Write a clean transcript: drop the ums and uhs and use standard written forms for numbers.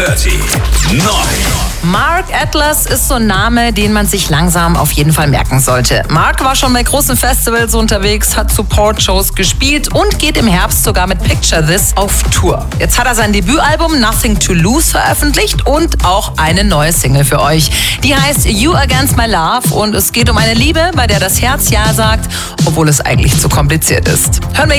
30. 9. Mark Atlas ist so ein Name, den man sich langsam auf jeden Fall merken sollte. Mark war schon bei großen Festivals unterwegs, hat Support-Shows gespielt und geht im Herbst sogar mit Picture This auf Tour. Jetzt hat er sein Debütalbum Nothing to Lose veröffentlicht und auch eine neue Single für euch. Die heißt You Against My Love und es geht um eine Liebe, bei der das Herz Ja sagt, obwohl es eigentlich zu kompliziert ist. Hören wir